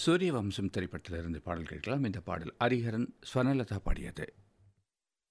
சூரிய வம்சம் திரைப்படத்திலிருந்து பாடல் கேட்கலாம். இந்த பாடல் ஹரிஹரன், ஸ்வர்ணலதா பாடியது.